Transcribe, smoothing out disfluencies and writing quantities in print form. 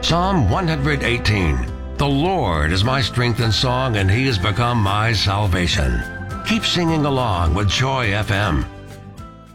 Psalm 118. The Lord is my strength and song, and he has become my salvation. Keep singing along with Joy FM.